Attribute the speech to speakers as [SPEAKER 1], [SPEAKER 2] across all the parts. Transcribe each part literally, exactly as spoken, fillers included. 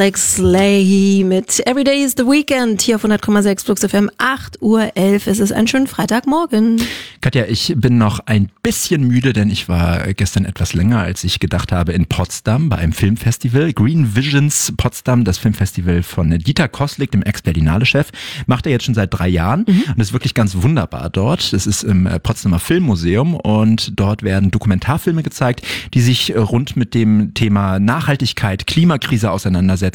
[SPEAKER 1] Alex Lahey mit Everyday is the Weekend hier auf hundert Komma sechs Flux F M, acht Uhr elf. Es ist ein schöner Freitagmorgen.
[SPEAKER 2] Katja, ich bin noch ein bisschen müde, denn ich war gestern etwas länger, als ich gedacht habe, in Potsdam bei einem Filmfestival. Green Visions Potsdam, das Filmfestival von Dieter Koslik, dem Ex-Berlinale-Chef, macht er jetzt schon seit drei Jahren mhm. und ist wirklich ganz wunderbar dort. Das ist im Potsdamer Filmmuseum und dort werden Dokumentarfilme gezeigt, die sich rund mit dem Thema Nachhaltigkeit, Klimakrise auseinandersetzen.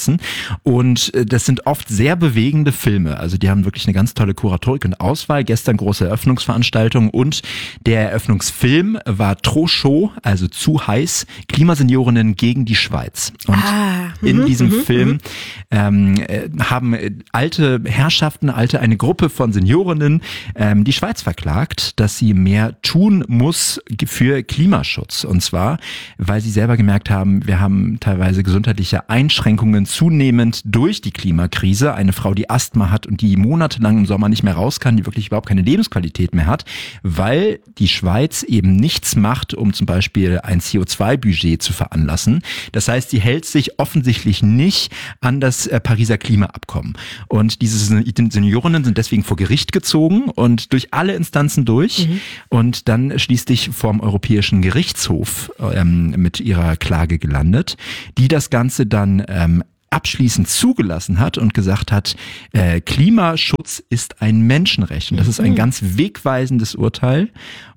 [SPEAKER 2] Und das sind oft sehr bewegende Filme. Also die haben wirklich eine ganz tolle Kuratorik und Auswahl. Gestern große Eröffnungsveranstaltung und der Eröffnungsfilm war Trop chaud, also zu heiß, Klimaseniorinnen gegen die Schweiz. Und
[SPEAKER 1] ah,
[SPEAKER 2] in
[SPEAKER 1] mh,
[SPEAKER 2] diesem
[SPEAKER 1] mh,
[SPEAKER 2] Film
[SPEAKER 1] mh.
[SPEAKER 2] ähm, haben alte Herrschaften, alte eine Gruppe von Seniorinnen ähm, die Schweiz verklagt, dass sie mehr tun muss für Klimaschutz. Und zwar, weil sie selber gemerkt haben, wir haben teilweise gesundheitliche Einschränkungen zunehmend durch die Klimakrise. Eine Frau, die Asthma hat und die monatelang im Sommer nicht mehr raus kann, die wirklich überhaupt keine Lebensqualität mehr hat, weil die Schweiz eben nichts macht, um zum Beispiel ein C O zwei Budget zu veranlassen. Das heißt, sie hält sich offensichtlich nicht an das äh, Pariser Klimaabkommen. Und diese Seniorinnen sind deswegen vor Gericht gezogen und durch alle Instanzen durch mhm. und dann schließlich vorm Europäischen Gerichtshof ähm, mit ihrer Klage gelandet, die das Ganze dann ähm, abschließend zugelassen hat und gesagt hat, äh, Klimaschutz ist ein Menschenrecht. Und das ist ein ganz wegweisendes Urteil.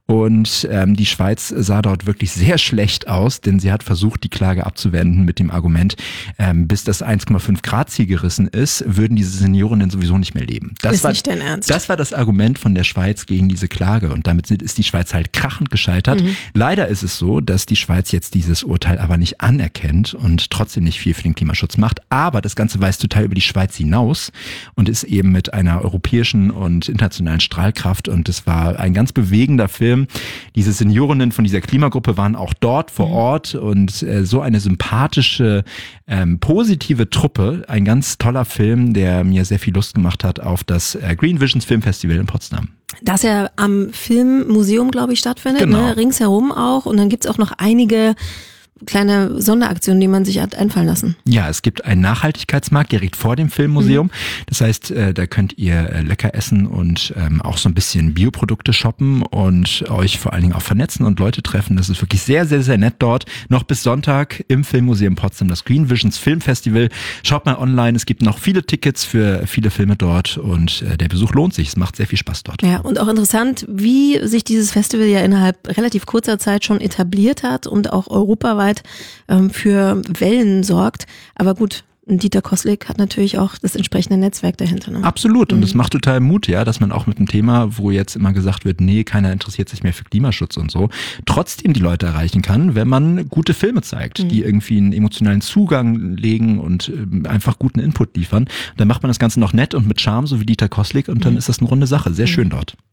[SPEAKER 2] Und ähm, die Schweiz sah dort wirklich sehr schlecht aus, denn sie hat versucht, die Klage abzuwenden mit dem Argument, ähm, bis das eins Komma fünf Grad Ziel gerissen ist, würden diese Seniorinnen sowieso nicht mehr leben. Das
[SPEAKER 1] ist
[SPEAKER 2] war,
[SPEAKER 1] nicht dein Ernst.
[SPEAKER 2] Das war das Argument von der Schweiz gegen diese Klage. Und damit ist die Schweiz halt krachend gescheitert. Mhm. Leider ist es so, dass die Schweiz jetzt dieses Urteil aber nicht anerkennt und trotzdem nicht viel für den Klimaschutz macht. Aber das Ganze weist total über die Schweiz hinaus und ist eben mit einer europäischen und internationalen Strahlkraft. Und es war ein ganz bewegender Film. Diese Seniorinnen von dieser Klimagruppe waren auch dort vor Ort und äh, so eine sympathische, ähm, positive Truppe. Ein ganz toller Film, der mir sehr viel Lust gemacht hat auf das äh, Green Visions Filmfestival in Potsdam.
[SPEAKER 1] Das ja am Filmmuseum, glaube ich, stattfindet,
[SPEAKER 2] genau.
[SPEAKER 1] ne? Ringsherum auch. Und dann gibt's auch noch einige kleine Sonderaktionen, die man sich hat einfallen lassen.
[SPEAKER 2] Ja, es gibt einen Nachhaltigkeitsmarkt direkt vor dem Filmmuseum. Mhm. Das heißt, da könnt ihr lecker essen und ähm, auch so ein bisschen Bioprodukte shoppen und euch vor allen Dingen auch vernetzen und Leute treffen. Das ist wirklich sehr, sehr, sehr nett dort. Noch bis Sonntag im Filmmuseum Potsdam, das Green Visions Filmfestival. Schaut mal online, es gibt noch viele Tickets für viele Filme dort und äh, der Besuch lohnt sich. Es macht sehr viel Spaß dort.
[SPEAKER 1] Ja, und auch interessant, wie sich dieses Festival ja innerhalb relativ kurzer Zeit schon etabliert hat und auch europaweit für Wellen sorgt. Aber gut, Dieter Koslik hat natürlich auch das entsprechende Netzwerk dahinter. Ne?
[SPEAKER 2] Absolut. Und das macht total Mut, ja, dass man auch mit einem Thema, wo jetzt immer gesagt wird, nee, keiner interessiert sich mehr für Klimaschutz und so, trotzdem die Leute erreichen kann, wenn man gute Filme zeigt, mhm. die irgendwie einen emotionalen Zugang legen und einfach guten Input liefern. Dann macht man das Ganze noch nett und mit Charme, so wie Dieter Koslik, und dann mhm. ist das eine runde Sache. Sehr schön dort.